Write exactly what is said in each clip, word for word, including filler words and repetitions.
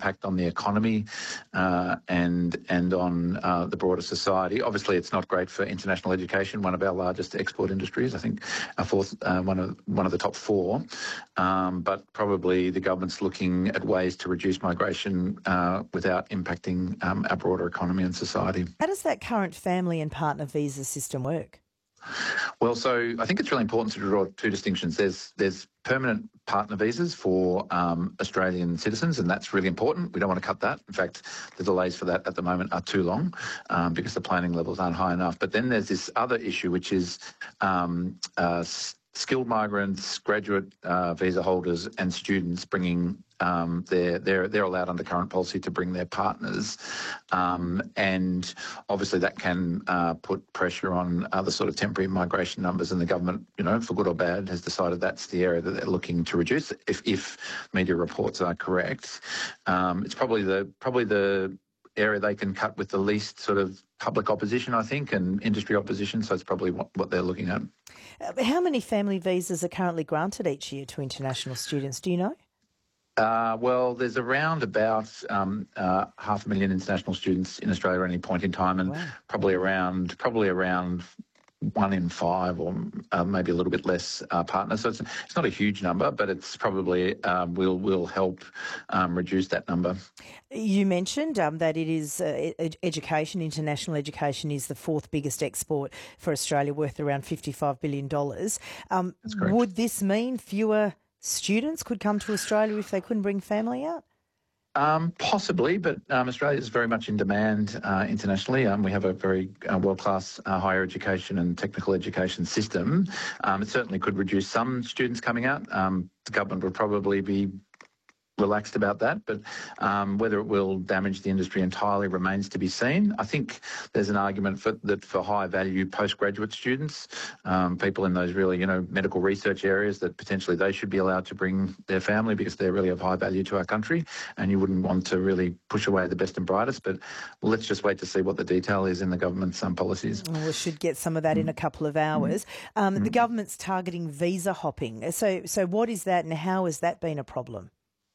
impact on the economy uh, and and on uh, the broader society. Obviously, it's not great for international education, one of our largest export industries. I think our fourth, uh, one of one of the top four. Um, but probably the government's looking at ways to reduce migration uh, without impacting um, our broader economy and society. How does that current family and partner visa system work? Well, so I think it's really important to draw two distinctions. There's there's permanent partner visas for um, Australian citizens, and that's really important. We don't want to cut that. In fact, the delays for that at the moment are too long um, because the planning levels aren't high enough. But then there's this other issue, which is um, uh, skilled migrants, graduate uh, visa holders and students bringing um, they're, they're, they're allowed under current policy to bring their partners. Um, and obviously that can uh, put pressure on other sort of temporary migration numbers, and the government, you know, for good or bad, has decided that's the area that they're looking to reduce if, if media reports are correct. Um, it's probably the probably the area they can cut with the least sort of public opposition, I think, and industry opposition, so it's probably what, what they're looking at. Uh, how many family visas are currently granted each year to international students? Do you know? Uh, well, there's around about um, uh, half a million international students in Australia at any point in time, and wow. probably around probably around one in five, or uh, maybe a little bit less, uh, partners. So it's, it's not a huge number, but it's probably um, will will help um, reduce that number. You mentioned um, that it is uh, ed- education, international education is the fourth biggest export for Australia, worth around fifty-five billion dollars. Um, That's correct. Would this mean fewer students could come to Australia if they couldn't bring family out? Um, possibly, but um, Australia is very much in demand uh, internationally. Um, we have a very uh, world-class uh, higher education and technical education system. Um, it certainly could reduce some students coming out. Um, the government would probably be relaxed about that, but um, whether it will damage the industry entirely remains to be seen. I think there's an argument for, that for high-value postgraduate students, um, people in those really, you know, medical research areas, that potentially they should be allowed to bring their family because they're really of high value to our country, and you wouldn't want to really push away the best and brightest. But well, let's just wait to see what the detail is in the government's um, policies. Well, we should get some of that mm. in a couple of hours. Um, mm. The government's targeting visa hopping. So, so what is that, and how has that been a problem?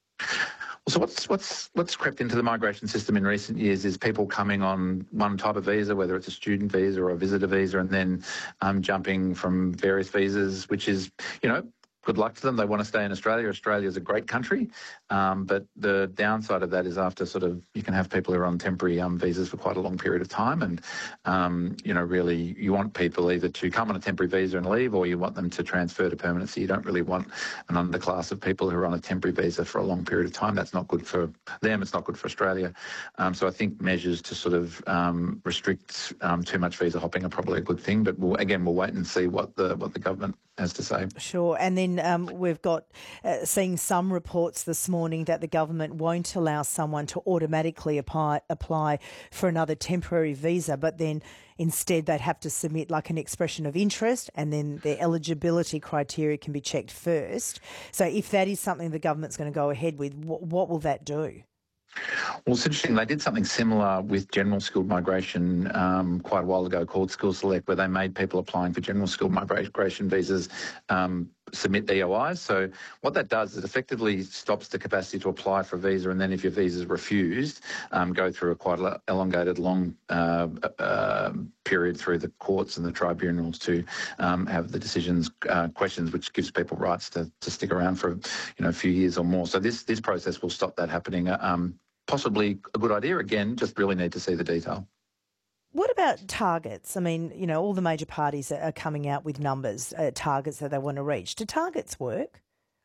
So what's what's what's crept into the migration system in recent years is people coming on one type of visa, whether it's a student visa or a visitor visa, and then um, jumping from various visas, which is, you know, good luck to them. They want to stay in Australia. Australia is a great country, um, but the downside of that is after sort of you can have people who are on temporary um, visas for quite a long period of time, and um, you know, really you want people either to come on a temporary visa and leave, or you want them to transfer to permanency. You don't really want an underclass of people who are on a temporary visa for a long period of time. That's not good for them. It's not good for Australia. Um, so I think measures to sort of um, restrict um, too much visa hopping are probably a good thing. But we'll, again, we'll wait and see what the what the government has to say. Sure, and then. Um, we've got uh, seeing some reports this morning that the government won't allow someone to automatically apply, apply for another temporary visa, but then instead they'd have to submit like an expression of interest, and then their eligibility criteria can be checked first. So if that is something the government's going to go ahead with, what, what will that do? Well, it's interesting. They did something similar with general skilled migration um, quite a while ago called Skill Select, where they made people applying for general skilled migration visas um, submit E O Is. So what that does is effectively stops the capacity to apply for a visa, and then if your visa is refused, um, go through a quite elongated, long uh, uh, period through the courts and the tribunals to um, have the decisions uh, questions, which gives people rights to, to stick around for, you know, a few years or more. So this this process will stop that happening. Um, possibly a good idea. Again, just really need to see the detail. What about targets? I mean, you know, all the major parties are coming out with numbers, uh, targets that they want to reach. Do targets work?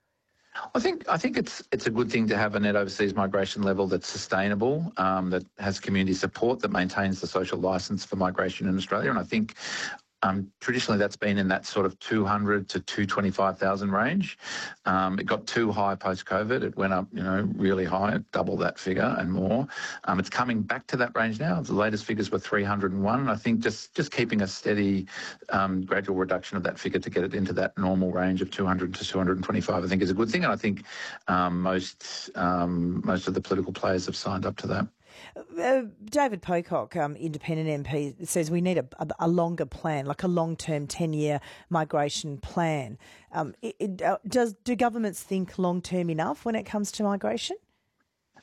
I think I think it's it's a good thing to have a net overseas migration level that's sustainable, um, that has community support, that maintains the social licence for migration in Australia. And I think Um, traditionally, that's been in that sort of two hundred to two hundred twenty-five thousand range. Um, it got too high post-COVID. It went up, you know, really high, double that figure and more. Um, it's coming back to that range now. The latest figures were three hundred one. I think just, just keeping a steady, um, gradual reduction of that figure to get it into that normal range of two hundred to two hundred twenty-five, I think is a good thing. And I think um, most um, most of the political players have signed up to that. Uh, David Pocock, um, independent M P, says we need a, a, a longer plan, like a long-term ten-year migration plan. Um, it, it, uh, does do governments think long-term enough when it comes to migration?